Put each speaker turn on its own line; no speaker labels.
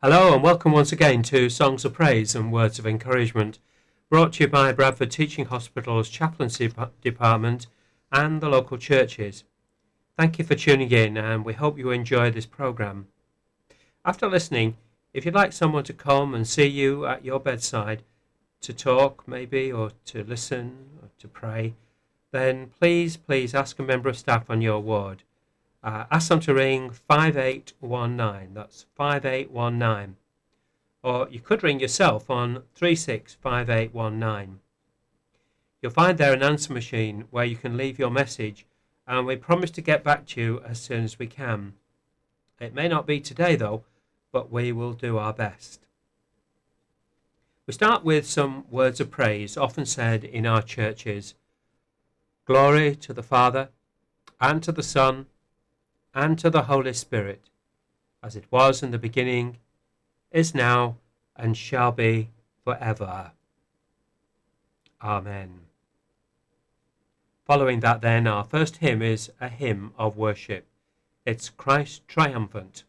Hello and welcome once again to Songs of Praise and Words of Encouragement, brought to you by Bradford Teaching Hospital's Chaplaincy Department and the local churches. Thank you for tuning in and we hope you enjoy this programme. After listening, if you'd like someone to come and see you at your bedside, to talk maybe, or to listen, or to pray, then please ask a member of staff on your ward. Ask them to ring 5819, that's 5819. Or you could ring yourself on 365819. You'll find there an answer machine where you can leave your message, and we promise to get back to you as soon as we can. It may not be today though, but we will do our best. We start with some words of praise often said in our churches. Glory to the Father, and to the Son, and to the Holy Spirit, as it was in the beginning, is now, and shall be forever. Amen. Following that then, our first hymn is a hymn of worship. It's Christ Triumphant.